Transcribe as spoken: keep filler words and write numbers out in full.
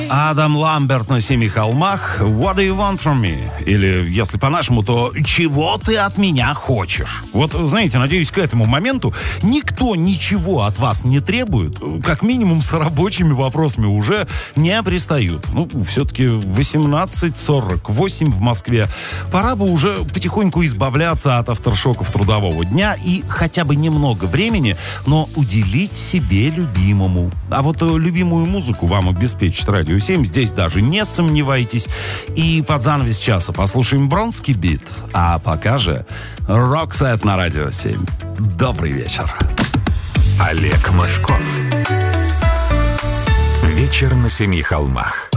Адам Ламберт на Семи холмах. What do you want from me? Или, если по-нашему, то чего ты от меня хочешь? Вот, знаете, надеюсь, к этому моменту никто ничего от вас не требует. Как минимум с рабочими вопросами уже не пристают. Ну, все-таки восемнадцать сорок восемь в Москве. Пора бы уже потихоньку избавляться от авторшоков трудового дня и хотя бы немного времени, но уделить себе любимому. А вот любимую музыку вам обеспечит Радио семь, здесь даже не сомневайтесь. И под занавес часа послушаем Бронский бит. А пока же Роксет на Радио семь. Добрый вечер. Олег Мошков. Вечер на Семи холмах.